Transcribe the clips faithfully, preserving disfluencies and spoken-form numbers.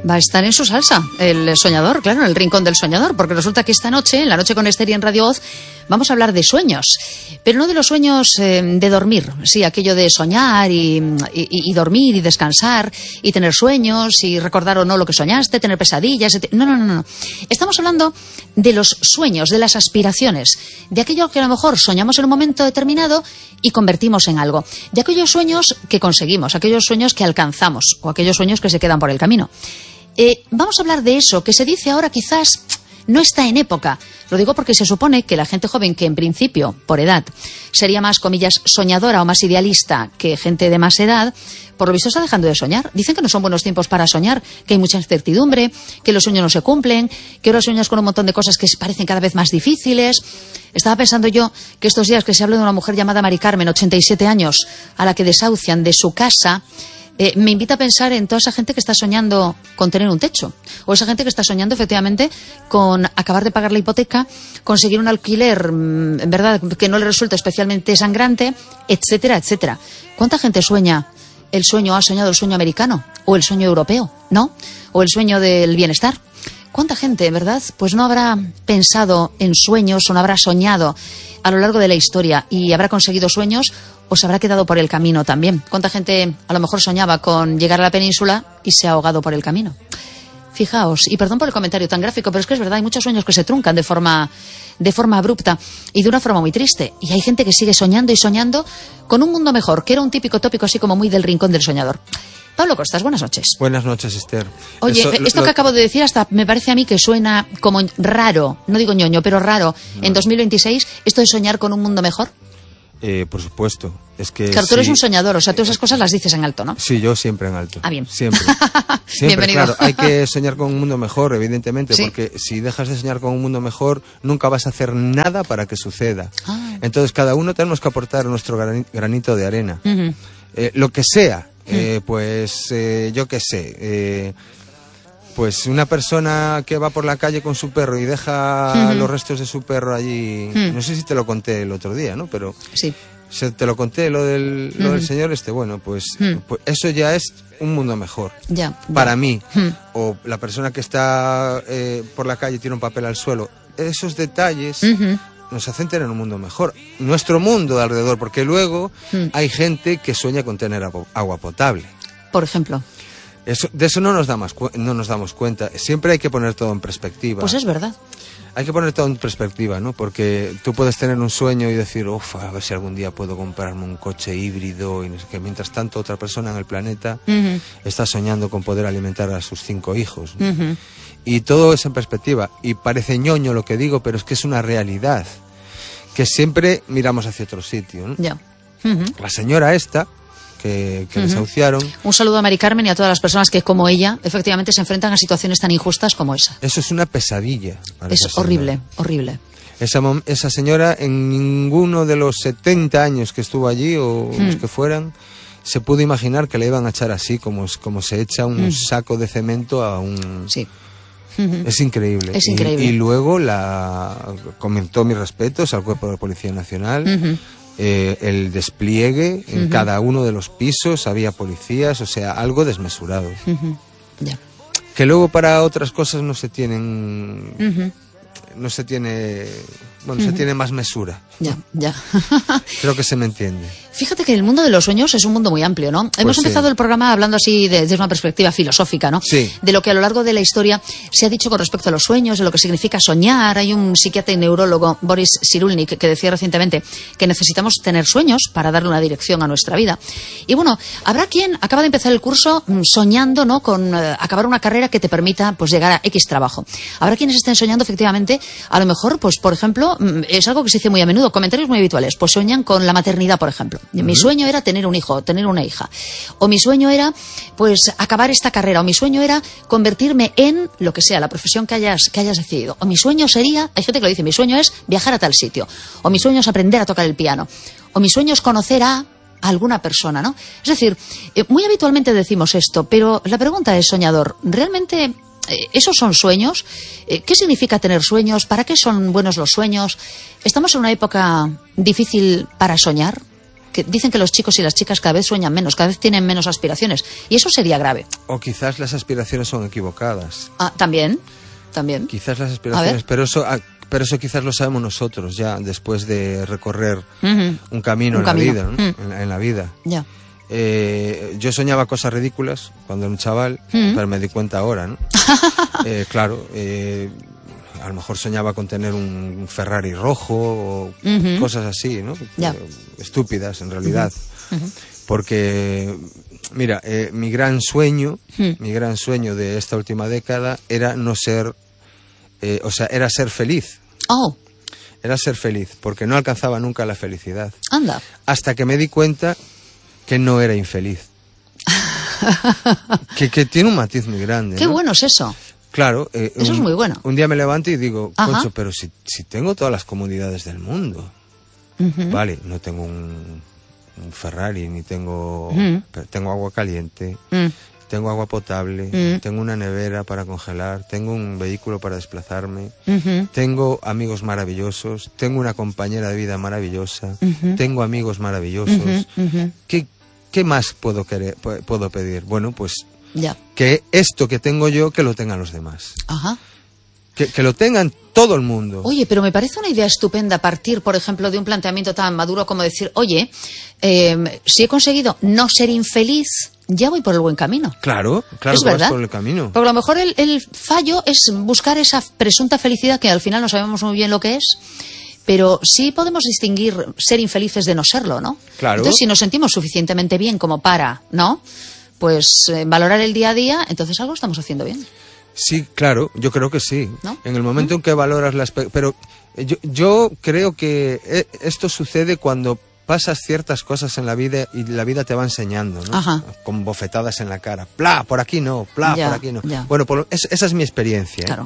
Va a estar en su salsa, el soñador, claro, en el rincón del soñador, porque resulta que esta noche, en la noche con Esther y en Radio Oz, vamos a hablar de sueños, pero no de los sueños eh, de dormir, sí, aquello de soñar y, y, y dormir y descansar y tener sueños y recordar o no lo que soñaste, tener pesadillas, no, no, no, no. Estamos hablando de los sueños, de las aspiraciones, de aquello que a lo mejor soñamos en un momento determinado y convertimos en algo, de aquellos sueños que conseguimos, aquellos sueños que alcanzamos o aquellos sueños que se quedan por el camino. Eh, vamos a hablar de eso, que se dice ahora quizás no está en época. Lo digo porque se supone que la gente joven, que en principio, por edad, sería más, comillas, soñadora o más idealista que gente de más edad, por lo visto está dejando de soñar. Dicen que no son buenos tiempos para soñar, que hay mucha incertidumbre, que los sueños no se cumplen, que ahora sueñas con un montón de cosas que parecen cada vez más difíciles. Estaba pensando yo que estos días que se habla de una mujer llamada Mari Carmen, ochenta y siete años, a la que desahucian de su casa, Eh, me invita a pensar en toda esa gente que está soñando con tener un techo, o esa gente que está soñando efectivamente con acabar de pagar la hipoteca, conseguir un alquiler, en verdad, que no le resulta especialmente sangrante, etcétera, etcétera. ¿Cuánta gente sueña el sueño, ha soñado el sueño americano, o el sueño europeo, ¿no? O el sueño del bienestar. ¿Cuánta gente, verdad? Pues no habrá pensado en sueños o no habrá soñado a lo largo de la historia y habrá conseguido sueños o se habrá quedado por el camino también. ¿Cuánta gente a lo mejor soñaba con llegar a la península y se ha ahogado por el camino? Fijaos, y perdón por el comentario tan gráfico, pero es que es verdad, hay muchos sueños que se truncan de forma, de forma abrupta y de una forma muy triste. Y hay gente que sigue soñando y soñando con un mundo mejor, que era un típico tópico así como muy del rincón del soñador. Pablo Costas, buenas noches. Buenas noches, Esther. Oye, Eso, esto lo... que acabo de decir hasta me parece a mí que suena como raro, no digo ñoño, pero raro, no. En dos mil veintiséis, esto de soñar con un mundo mejor. Eh, por supuesto. Es que claro, tú eres sí, un soñador, o sea, tú esas cosas las dices en alto, ¿no? Sí, yo siempre en alto. Ah, bien. Siempre. Siempre, bienvenido. Claro, hay que soñar con un mundo mejor, evidentemente, ¿Sí? Porque si dejas de soñar con un mundo mejor, nunca vas a hacer nada para que suceda. Ah. Entonces, cada uno tenemos que aportar nuestro granito de arena. Uh-huh. Eh, lo que sea, uh-huh. eh, pues eh, yo qué sé... Eh, Pues una persona que va por la calle con su perro y deja uh-huh. los restos de su perro allí, uh-huh. no sé si te lo conté el otro día, ¿no? Pero sí. se, te lo conté, lo del, lo uh-huh. del señor este, bueno, pues, uh-huh. pues eso ya es un mundo mejor. Ya, ya. Para mí. Uh-huh. O la persona que está eh, por la calle y tiene un papel al suelo. Esos detalles... Uh-huh. nos hacen tener un mundo mejor. Nuestro mundo de alrededor, porque luego uh-huh. hay gente que sueña con tener agua potable. Por ejemplo. Eso, de eso no nos, damos, no nos damos cuenta. Siempre hay que poner todo en perspectiva. Pues es verdad. Hay que poner todo en perspectiva, ¿no? Porque tú puedes tener un sueño y decir, uff, a ver si algún día puedo comprarme un coche híbrido y no sé qué. Mientras tanto, otra persona en el planeta uh-huh. está soñando con poder alimentar a sus cinco hijos, ¿no? Uh-huh. Y todo es en perspectiva. Y parece ñoño lo que digo, pero es que es una realidad. Que siempre miramos hacia otro sitio, ¿no? Ya. Uh-huh. La señora esta... que, que uh-huh. desahuciaron. Un saludo a Mari Carmen y a todas las personas que, como ella, efectivamente se enfrentan a situaciones tan injustas como esa. Eso es una pesadilla. Es horrible, horrible. Esa, esa señora, en ninguno de los setenta años que estuvo allí, o uh-huh. los que fueran, se pudo imaginar que le iban a echar así, como, como se echa un uh-huh. saco de cemento a un... Sí. Uh-huh. Es increíble. Es increíble. Y, y luego la comentó mis respetos al Cuerpo de Policía Nacional. Uh-huh. Eh, el despliegue en uh-huh. cada uno de los pisos, había policías, o sea, algo desmesurado. Uh-huh. Yeah. Que luego para otras cosas no se tienen... Uh-huh. No se tiene... Bueno, uh-huh. se tiene más mesura. Ya, ya. Creo que se me entiende. Fíjate que el mundo de los sueños es un mundo muy amplio, ¿no? Pues Hemos empezado sí. el programa hablando así de, desde una perspectiva filosófica, ¿no? Sí. De lo que a lo largo de la historia se ha dicho con respecto a los sueños, de lo que significa soñar. Hay un psiquiatra y neurólogo, Boris Cyrulnik, que decía recientemente que necesitamos tener sueños para darle una dirección a nuestra vida. Y bueno, habrá quien acaba de empezar el curso soñando, ¿no? Con eh, acabar una carrera que te permita, pues, llegar a X trabajo. Habrá quienes estén soñando, efectivamente, a lo mejor, pues, por ejemplo, es algo que se dice muy a menudo, comentarios muy habituales, pues sueñan con la maternidad, por ejemplo. Uh-huh. Mi sueño era tener un hijo, tener una hija. O mi sueño era, pues, acabar esta carrera. O mi sueño era convertirme en lo que sea, la profesión que hayas, que hayas decidido. O mi sueño sería, hay gente que lo dice, mi sueño es viajar a tal sitio. O mi sueño es aprender a tocar el piano. O mi sueño es conocer a... a alguna persona, ¿no? Es decir, eh, muy habitualmente decimos esto, pero la pregunta es, soñador, ¿realmente eh, esos son sueños? Eh, ¿Qué significa tener sueños? ¿Para qué son buenos los sueños? ¿Estamos en una época difícil para soñar? Que dicen que los chicos y las chicas cada vez sueñan menos, cada vez tienen menos aspiraciones. Y eso sería grave. O quizás las aspiraciones son equivocadas. Ah, también, también. Quizás las aspiraciones, pero eso, pero eso quizás lo sabemos nosotros ya, después de recorrer uh-huh. un camino, un en, camino. La vida, ¿no? uh-huh. en, en la vida. Ya. Eh, yo soñaba cosas ridículas cuando era un chaval, uh-huh. pero me di cuenta ahora, ¿no? eh, claro, eh, a lo mejor soñaba con tener un Ferrari rojo o uh-huh. cosas así, ¿no? Yeah. Estúpidas, en realidad. Uh-huh. Uh-huh. Porque, mira, eh, mi gran sueño, uh-huh. mi gran sueño de esta última década era no ser, eh, o sea, era ser feliz. Oh. Era ser feliz, porque no alcanzaba nunca la felicidad. Anda. Hasta que me di cuenta que no era infeliz. que, que tiene un matiz muy grande. Qué ¿no? bueno es eso. Claro. Eh, eso un, es muy bueno. Un día me levanto y digo, concho, pero si, si tengo todas las comodidades del mundo. Uh-huh. Vale, no tengo un, un Ferrari, ni tengo... Uh-huh. Tengo agua caliente, uh-huh. tengo agua potable, uh-huh. tengo una nevera para congelar, tengo un vehículo para desplazarme, uh-huh. tengo amigos maravillosos, tengo una compañera de vida maravillosa, uh-huh. tengo amigos maravillosos. Uh-huh. Uh-huh. ¿Qué, qué más puedo, querer, puedo pedir? Bueno, pues... Ya. Que esto que tengo yo, que lo tengan los demás. Ajá. Que, que lo tengan todo el mundo. Oye, pero me parece una idea estupenda partir, por ejemplo, de un planteamiento tan maduro como decir, oye, eh, si he conseguido no ser infeliz, ya voy por el buen camino. Claro, claro ¿Es que verdad? vas por el camino. Porque a lo mejor el, el fallo es buscar esa presunta felicidad que al final no sabemos muy bien lo que es. Pero sí podemos distinguir ser infelices de no serlo, ¿no? Claro. Entonces, si nos sentimos suficientemente bien como para, ¿no? Pues eh, valorar el día a día, entonces algo estamos haciendo bien. Sí, claro, yo creo que sí. ¿No? En el momento ¿Mm? en que valoras las... Pero yo, yo creo que esto sucede cuando pasas ciertas cosas en la vida y la vida te va enseñando, ¿no? Ajá. Con bofetadas en la cara. ¡Pla! Por aquí no, ¡pla! Ya, por aquí no. Ya. Bueno, por, es, esa es mi experiencia. ¿eh? Claro.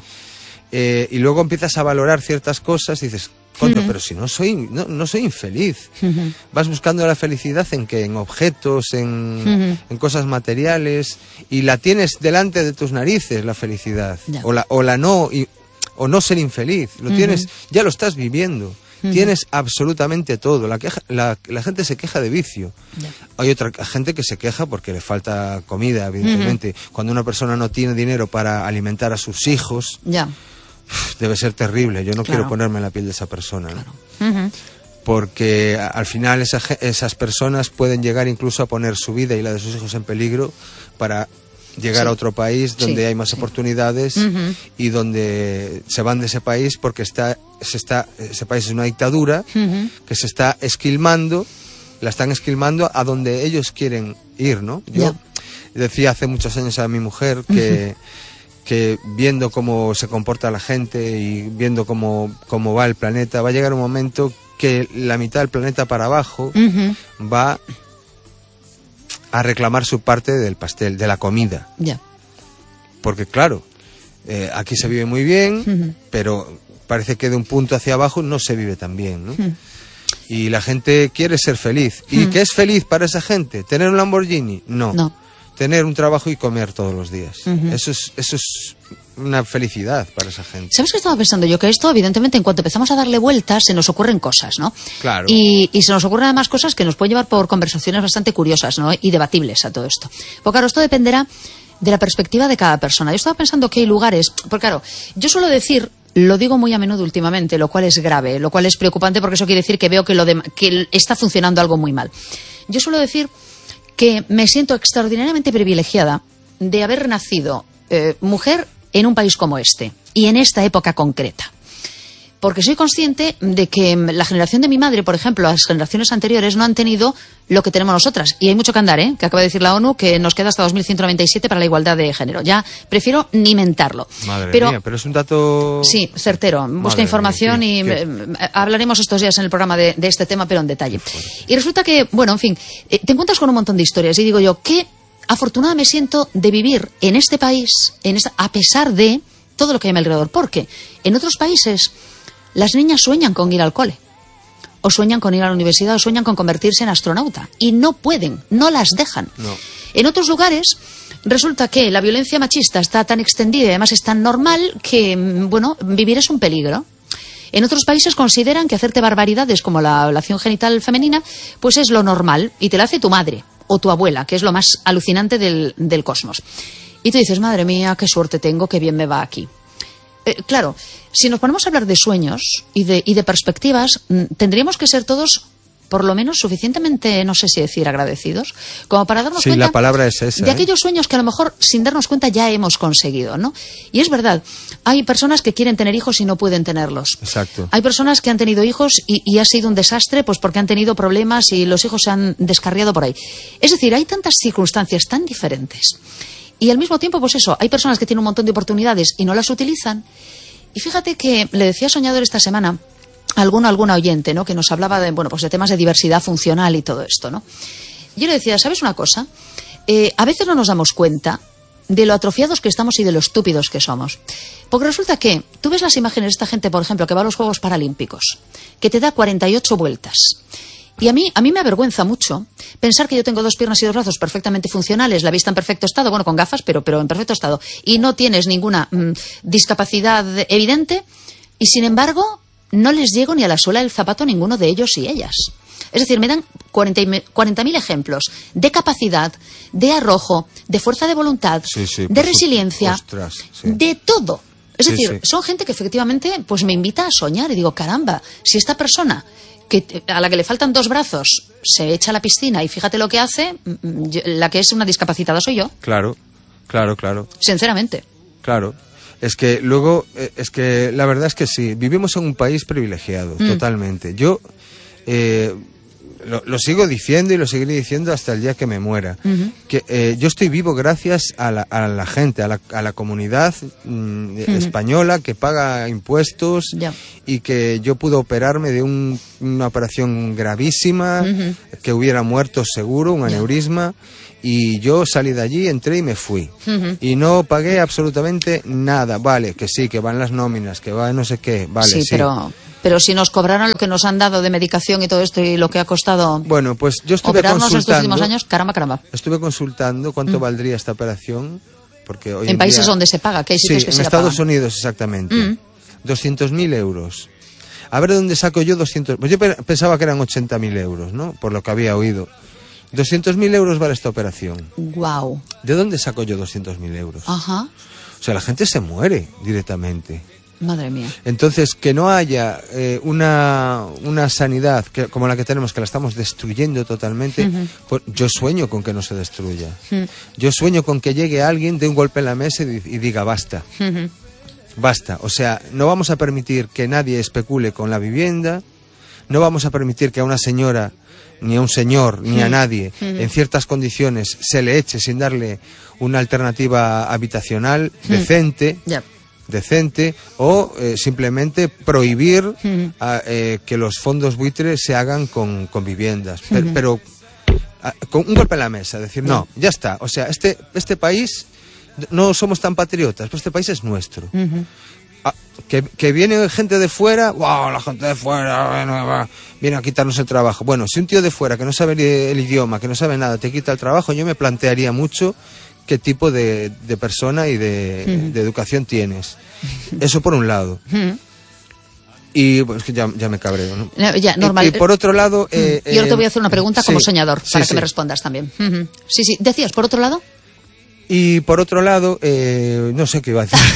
Eh, y luego empiezas a valorar ciertas cosas y dices, contra, Uh-huh. pero si no soy, no, no soy infeliz. Uh-huh. Vas buscando la felicidad en qué, en objetos, en, Uh-huh. en cosas materiales, y la tienes delante de tus narices, la felicidad. Ya. O la, o la no, y, o no ser infeliz. Lo Uh-huh. tienes, ya lo estás viviendo. Uh-huh. Tienes absolutamente todo. La, queja, la, la gente se queja de vicio. Ya. Hay otra gente que se queja porque le falta comida, evidentemente. Uh-huh. Cuando una persona no tiene dinero para alimentar a sus hijos, Ya. debe ser terrible. Yo no Claro. quiero ponerme en la piel de esa persona, ¿no? Claro. Uh-huh. Porque al final esa, esas personas pueden llegar incluso a poner su vida y la de sus hijos en peligro para llegar Sí. a otro país donde Sí, hay más sí. oportunidades Uh-huh. y donde se van de ese país porque está, se está, ese país es una dictadura Uh-huh. que se está esquilmando, la están esquilmando a donde ellos quieren ir, ¿no? Yo Ya. decía hace muchos años a mi mujer que... Uh-huh. que viendo cómo se comporta la gente y viendo cómo, cómo va el planeta, va a llegar un momento que la mitad del planeta para abajo Uh-huh. va a reclamar su parte del pastel, de la comida. Ya. Porque claro, eh, aquí se vive muy bien, Uh-huh. pero parece que de un punto hacia abajo no se vive tan bien, ¿no? Uh-huh. Y la gente quiere ser feliz. ¿Y Uh-huh. qué es feliz para esa gente? ¿Tener un Lamborghini? No. No. Tener un trabajo y comer todos los días. Uh-huh. Eso es, eso es una felicidad para esa gente. ¿Sabes qué estaba pensando yo? Que esto, evidentemente, en cuanto empezamos a darle vueltas, se nos ocurren cosas, ¿no? Claro. Y, y se nos ocurren además cosas que nos pueden llevar por conversaciones bastante curiosas, ¿no? Y debatibles a todo esto. Porque claro, esto dependerá de la perspectiva de cada persona. Yo estaba pensando que hay lugares... Porque claro, yo suelo decir... Lo digo muy a menudo últimamente, lo cual es grave, lo cual es preocupante porque eso quiere decir que veo que, lo de, que está funcionando algo muy mal. Yo suelo decir que me siento extraordinariamente privilegiada de haber nacido eh, mujer en un país como este y en esta época concreta. Porque soy consciente de que la generación de mi madre, por ejemplo, las generaciones anteriores no han tenido lo que tenemos nosotras. Y hay mucho que andar, ¿eh? Que acaba de decir la ONU que nos queda hasta dos mil ciento noventa y siete para la igualdad de género. Ya prefiero ni mentarlo. Madre pero, mía, pero es un dato... Sí, certero. Busca Madre información mía, y qué, eh, hablaremos estos días en el programa de, de este tema, pero en detalle. Y resulta que, bueno, en fin, eh, te encuentras con un montón de historias y digo yo, qué afortunada me siento de vivir en este país, en esta, a pesar de todo lo que hay a mi alrededor. Porque en otros países las niñas sueñan con ir al cole, o sueñan con ir a la universidad, o sueñan con convertirse en astronauta. Y no pueden, no las dejan. No. En otros lugares resulta que la violencia machista está tan extendida y además es tan normal que, bueno, vivir es un peligro. En otros países consideran que hacerte barbaridades como la ablación genital femenina pues es lo normal y te la hace tu madre o tu abuela, que es lo más alucinante del, del cosmos. Y tú dices, madre mía, qué suerte tengo, qué bien me va aquí. Eh, claro, si nos ponemos a hablar de sueños y de, y de perspectivas, tendríamos que ser todos por lo menos suficientemente, no sé si decir agradecidos, como para darnos sí, cuenta la palabra es esa, de ¿eh? aquellos sueños que a lo mejor sin darnos cuenta ya hemos conseguido, ¿no? Y es verdad, hay personas que quieren tener hijos y no pueden tenerlos. Exacto. Hay personas que han tenido hijos y, y ha sido un desastre pues porque han tenido problemas y los hijos se han descarriado por ahí. Es decir, hay tantas circunstancias tan diferentes. Y al mismo tiempo, pues eso, hay personas que tienen un montón de oportunidades y no las utilizan. Y fíjate que le decía a Soñador esta semana alguno, alguna oyente, ¿no? Que nos hablaba de, bueno, pues de temas de diversidad funcional y todo esto, ¿no? Yo le decía, ¿sabes una cosa? Eh, a veces no nos damos cuenta de lo atrofiados que estamos y de lo estúpidos que somos. Porque resulta que tú ves las imágenes de esta gente, por ejemplo, que va a los Juegos Paralímpicos, que te da cuarenta y ocho vueltas. Y a mí, a mí me avergüenza mucho pensar que yo tengo dos piernas y dos brazos perfectamente funcionales, la vista en perfecto estado, bueno, con gafas, pero, pero en perfecto estado, y no tienes ninguna mmm, discapacidad evidente, y sin embargo no les llego ni a la suela del zapato a ninguno de ellos y ellas. Es decir, me dan cuarenta mil ejemplos de capacidad, de arrojo, de fuerza de voluntad, sí, sí, de resiliencia, ostras, sí. de todo. Es sí, decir, sí. son gente que efectivamente pues me invita a soñar y digo, caramba, si esta persona que a la que le faltan dos brazos se echa a la piscina y fíjate lo que hace, la que es una discapacitada soy yo. Claro, claro, claro. Sinceramente. Claro. Es que luego, es que la verdad es que sí, vivimos en un país privilegiado, mm. totalmente. Yo eh, lo, lo sigo diciendo y lo seguiré diciendo hasta el día que me muera. Uh-huh. Que eh, yo estoy vivo gracias a la, a la gente, a la, a la comunidad mm, uh-huh. española que paga impuestos yeah. y que yo pude operarme de un, una operación gravísima, uh-huh. que hubiera muerto seguro, un aneurisma. Yeah. Y yo salí de allí, entré y me fui. Uh-huh. Y no pagué absolutamente nada. Vale, que sí, que van las nóminas, que va no sé qué. Vale, sí, sí. Pero, pero si nos cobraran lo que nos han dado de medicación y todo esto y lo que ha costado bueno, pues yo estuve operarnos consultando, estos últimos años, caramba, caramba. Estuve consultando cuánto mm. valdría esta operación. Porque hoy en, en países día, donde se paga, que hay sitios sí, que en se Estados pagan. Unidos exactamente. Mm. doscientos mil euros. A ver de dónde saco yo doscientos. Pues yo pensaba que eran ochenta mil euros, ¿no? Por lo que había oído. doscientos mil euros vale esta operación. Wow. ¿De dónde saco yo doscientos mil euros? Ajá. O sea, la gente se muere directamente. Madre mía. Entonces, que no haya eh, una, una sanidad que, como la que tenemos, que la estamos destruyendo totalmente, uh-huh. pues yo sueño con que no se destruya. Uh-huh. Yo sueño con que llegue alguien, dé un golpe en la mesa y, y diga basta. Uh-huh. Basta. O sea, no vamos a permitir que nadie especule con la vivienda, no vamos a permitir que a una señora, ni a un señor, ni a nadie, uh-huh. en ciertas condiciones se le eche sin darle una alternativa habitacional uh-huh. decente. Yeah. decente o eh, simplemente prohibir uh-huh. a, eh, que los fondos buitres se hagan con, con viviendas, uh-huh. pero, pero a, con un golpe en la mesa, decir uh-huh. no, ya está, o sea, este, este país no somos tan patriotas, pero este país es nuestro. Uh-huh. a, que, que viene gente de fuera, wow, la gente de fuera bueno, viene a quitarnos el trabajo. Bueno, si un tío de fuera que no sabe el idioma, que no sabe nada, te quita el trabajo, yo me plantearía mucho qué tipo de, de persona y de, uh-huh. de educación tienes. Eso por un lado. Uh-huh. Y bueno, es que ya, ya me cabreo, ¿no? No, ya, normal. Y, y por otro lado... Eh, y ahora te voy a hacer una pregunta como sí, soñador, para sí, que sí. me respondas también. Uh-huh. Sí, sí. ¿Decías por otro lado? Y por otro lado, eh, no sé qué iba a decir.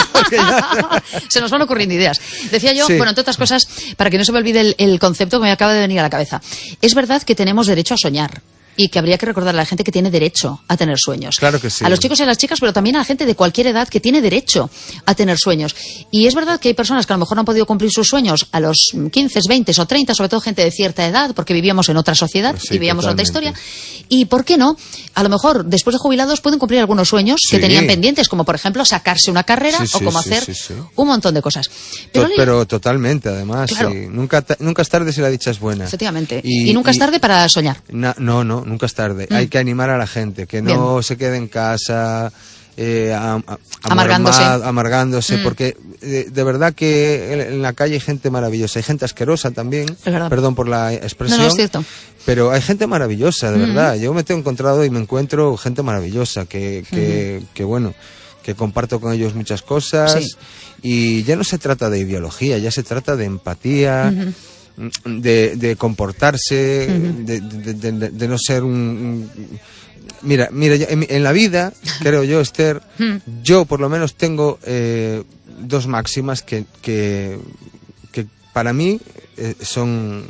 Se nos van ocurriendo ideas. Decía yo, sí. bueno, entre otras cosas, para que no se me olvide el, el concepto que me acaba de venir a la cabeza. Es verdad que tenemos derecho a soñar. Y que habría que recordar a la gente que tiene derecho a tener sueños. Claro que sí. A los chicos y a las chicas, pero también a la gente de cualquier edad que tiene derecho a tener sueños. Y es verdad que hay personas que a lo mejor no han podido cumplir sus sueños a los quince, veinte o treinta, sobre todo gente de cierta edad, porque vivíamos en otra sociedad sí, y vivíamos totalmente. en otra historia. Y ¿por qué no? A lo mejor después de jubilados pueden cumplir algunos sueños sí. que tenían pendientes, como por ejemplo sacarse una carrera sí, sí, o como sí, hacer sí, sí. un montón de cosas. Pero, to- pero totalmente, además. Claro. Sí. Nunca, nunca es tarde si la dicha es buena. Efectivamente. Y, y nunca y, es tarde para soñar. Na, no, no, nunca es tarde. Mm. Hay que animar a la gente, que no Bien. se quede en casa eh, a, a, amargándose, amarmad, amargándose mm. porque de, de verdad que en, en la calle hay gente maravillosa, hay gente asquerosa también, perdón por la expresión, no, no, es cierto. Pero hay gente maravillosa, de mm. verdad. Yo me he encontrado y me encuentro gente maravillosa, que, que, mm. que bueno, que comparto con ellos muchas cosas, sí. y ya no se trata de ideología, ya se trata de empatía, uh-huh. de, de comportarse, uh-huh. de, de, de, de, de no ser un... un mira, mira en, en la vida, creo yo, Esther, uh-huh. yo por lo menos tengo eh, dos máximas que, que, que para mí eh, son...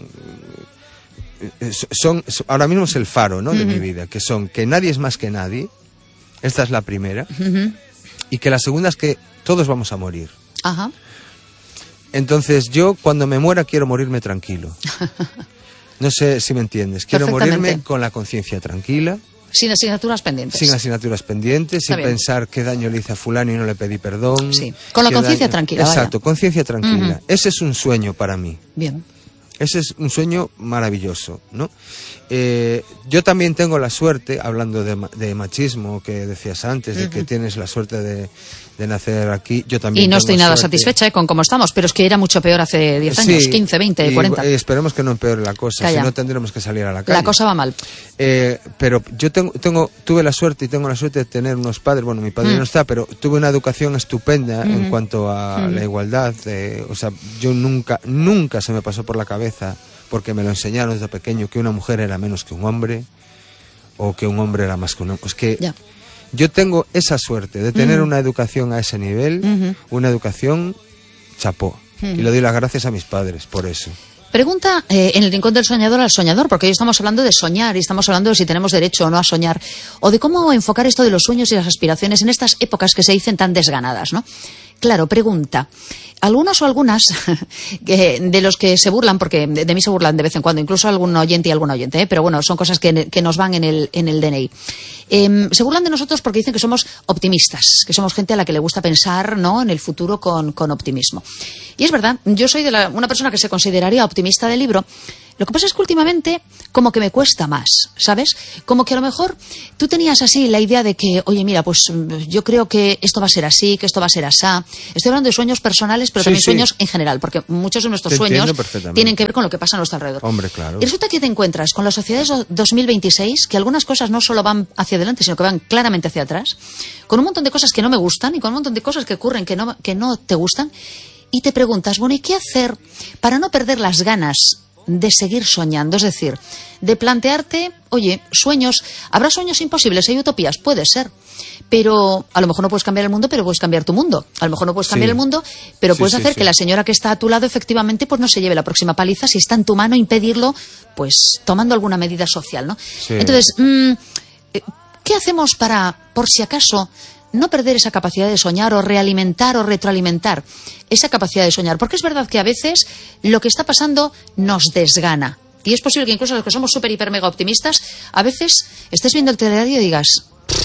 Son, ahora mismo es el faro, ¿no? de uh-huh. mi vida, que son que nadie es más que nadie, esta es la primera, uh-huh. y que la segunda es que todos vamos a morir. Ajá. Entonces yo cuando me muera quiero morirme tranquilo. No sé si me entiendes, quiero morirme con la conciencia tranquila. Sin asignaturas pendientes. Sin asignaturas pendientes, Está sin bien. pensar qué daño le hice a fulano y no le pedí perdón. Sí, con la conciencia daño... tranquila. Exacto, conciencia tranquila. Uh-huh. Ese es un sueño para mí. Bien. Ese es un sueño maravilloso, ¿no? Eh, yo también tengo la suerte, hablando de, de machismo que decías antes, uh-huh. de que tienes la suerte de, de nacer aquí, yo también Y no tengo estoy nada suerte. satisfecha eh, con cómo estamos, pero es que era mucho peor hace diez años, sí, quince, veinte, cuarenta. Y esperemos que no empeore la cosa, Calla. si no tendremos que salir a la calle. La cosa va mal. Eh, pero yo tengo, tengo, tuve la suerte y tengo la suerte de tener unos padres, bueno, mi padre mm. no está, pero tuve una educación estupenda mm-hmm. en cuanto a mm. la igualdad. Eh, o sea, yo nunca, nunca se me pasó por la cabeza, porque me lo enseñaron desde pequeño, que una mujer era menos que un hombre o que un hombre era más que un hombre. Es que yeah. yo tengo esa suerte de tener mm. una educación a ese nivel, mm-hmm. una educación chapó. Mm. Y le doy las gracias a mis padres por eso. Pregunta eh, en el Rincón del Soñador al soñador, porque hoy estamos hablando de soñar y estamos hablando de si tenemos derecho o no a soñar, o de cómo enfocar esto de los sueños y las aspiraciones en estas épocas que se dicen tan desganadas, ¿no? Claro, pregunta. Algunos o algunas de los que se burlan, porque de mí se burlan de vez en cuando, incluso algún oyente y algún oyente, ¿eh? Pero bueno, son cosas que, que nos van en el, en el D N I. Eh, se burlan de nosotros porque dicen que somos optimistas, que somos gente a la que le gusta pensar, ¿no?, en el futuro con, con optimismo. Y es verdad, yo soy de la, una persona que se consideraría optimista de libro. Lo que pasa es que últimamente como que me cuesta más, ¿sabes? Como que a lo mejor tú tenías así la idea de que, oye, mira, pues yo creo que esto va a ser así, que esto va a ser asá. Estoy hablando de sueños personales, pero sí, también sí. sueños en general, porque muchos de nuestros te sueños tienen que ver con lo que pasa a nuestro alrededor. Hombre, claro. Y resulta que te encuentras con las sociedades dos mil veintiséis, que algunas cosas no solo van hacia adelante, sino que van claramente hacia atrás, con un montón de cosas que no me gustan y con un montón de cosas que ocurren que no, que no te gustan, y te preguntas, bueno, ¿y qué hacer para no perder las ganas de seguir soñando? Es decir, de plantearte, oye, sueños, habrá sueños imposibles, hay utopías, puede ser, pero a lo mejor no puedes cambiar el mundo, pero puedes cambiar tu mundo. A lo mejor no puedes cambiar sí. el mundo, pero sí, puedes sí, hacer sí. que la señora que está a tu lado efectivamente pues no se lleve la próxima paliza, si está en tu mano impedirlo, pues tomando alguna medida social, ¿no? Sí. Entonces, mmm, ¿qué hacemos para, por si acaso, no perder esa capacidad de soñar o realimentar o retroalimentar esa capacidad de soñar? Porque es verdad que a veces lo que está pasando nos desgana. Y es posible que incluso los que somos súper, hiper, mega optimistas, a veces estés viendo el telediario y digas,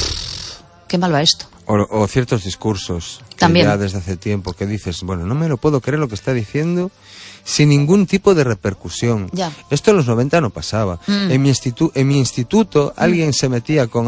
qué mal va esto. O, o ciertos discursos que también ya desde hace tiempo que dices, bueno, no me lo puedo creer lo que está diciendo, sin ningún tipo de repercusión. Ya. Esto en los noventa no pasaba. Mm. En mi institu- en mi instituto mm. alguien se metía con